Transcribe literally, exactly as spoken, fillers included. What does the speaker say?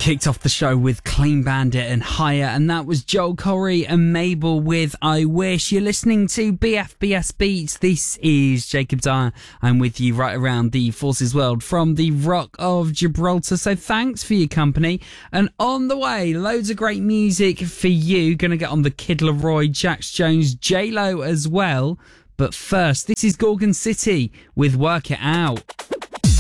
kicked off the show with Clean Bandit and Higher, and that was Joel Corry and Mabel with I Wish. You're listening to B F B S Beats. This is Jacob Dyer. I'm with you right around the Forces world from the Rock of Gibraltar. So thanks for your company. And on the way, loads of great music for you. Gonna get on the Kid Laroi, Jax Jones, J-Lo as well. But first, this is Gorgon City with Work It Out.